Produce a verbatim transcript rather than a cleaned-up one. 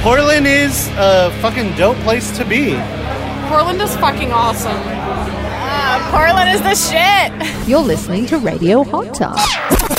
Portland is a fucking dope place to be. Portland is fucking awesome. Uh, Portland is the shit. You're listening to Radio Hot Tub.